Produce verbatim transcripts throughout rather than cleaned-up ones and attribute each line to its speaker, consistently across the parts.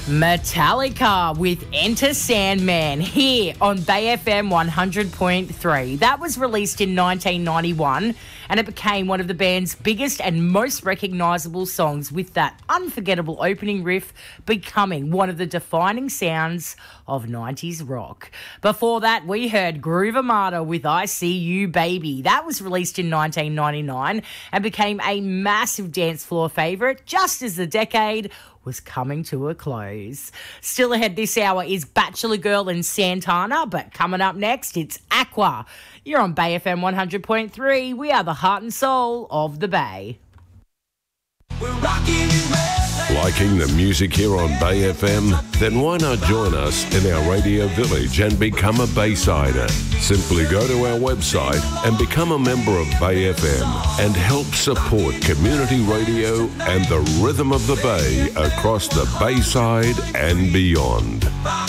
Speaker 1: Metallica with Enter Sandman here on Bay F M one hundred point three. That was released in nineteen ninety-one and it became one of the band's biggest and most recognisable songs, with that unforgettable opening riff becoming one of the defining sounds of nineties rock. Before that, we heard Groove Armada with I See You Baby. That was released in nineteen ninety-nine and became a massive dance floor favourite just as the decade was coming to a close. Still ahead this hour is Bachelor Girl and Santana, but coming up next, it's Aqua. You're on Bay F M one hundred point three. We are the heart and soul of the Bay.
Speaker 2: We're rocking and rolling.
Speaker 3: Liking the music here on Bay F M? Then why not join us in our radio village and become a Baysider? Simply go to our website and become a member of Bay F M and help support community radio and the rhythm of the Bay across the Bayside and beyond.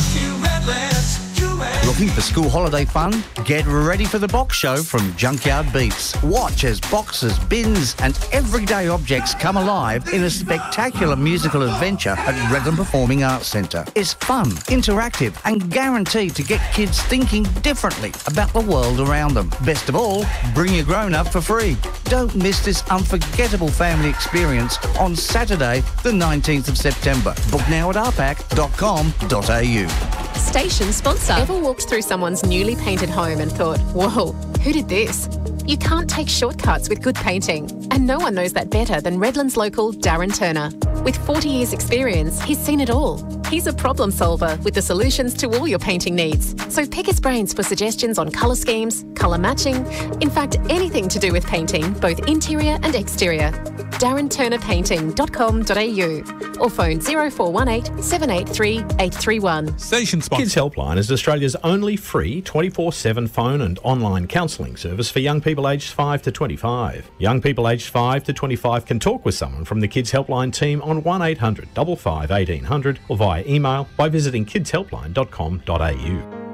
Speaker 4: Looking for school holiday fun? Get ready for the Box Show from Junkyard Beats. Watch as boxes, bins and everyday objects come alive in a spectacular musical adventure at Redland Performing Arts Centre. It's fun, interactive and guaranteed to get kids thinking differently about the world around them. Best of all, bring your grown-up for free. Don't miss this unforgettable family experience on Saturday the nineteenth of September. Book now at r pac dot com dot a u.
Speaker 5: Station sponsor. Ever walked through someone's newly painted home and thought, whoa, who did this? You can't take shortcuts with good painting. And no one knows that better than Redland's local Darren Turner. With forty years experience, he's seen it all. He's a problem solver with the solutions to all your painting needs. So pick his brains for suggestions on colour schemes, colour matching, in fact, anything to do with painting, both interior and exterior. darren turner painting dot com dot a u or phone zero four one eight, seven eight three, eight three one.
Speaker 6: Station sponsor. Kids Helpline is Australia's only free twenty-four seven phone and online counselling service for young people aged five to twenty-five. Young people aged five to twenty-five can talk with someone from the Kids Helpline team on one eight hundred, five five, one eight hundred or via email by visiting kids helpline dot com dot a u.